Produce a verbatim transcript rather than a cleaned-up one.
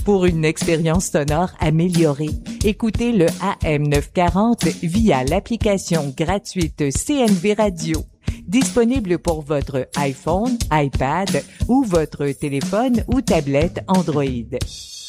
Pour une expérience sonore améliorée, écoutez le A M neuf cent quarante via l'application gratuite C N V Radio, disponible pour votre iPhone, iPad ou votre téléphone ou tablette Android.